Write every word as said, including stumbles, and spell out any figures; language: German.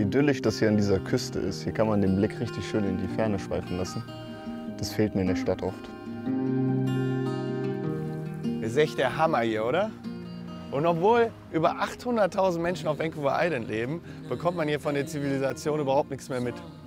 wie idyllisch das hier an dieser Küste ist. Hier kann man den Blick richtig schön in die Ferne schweifen lassen. Das fehlt mir in der Stadt oft. Das ist echt der Hammer hier, oder? Und obwohl über achthunderttausend Menschen auf Vancouver Island leben, bekommt man hier von der Zivilisation überhaupt nichts mehr mit.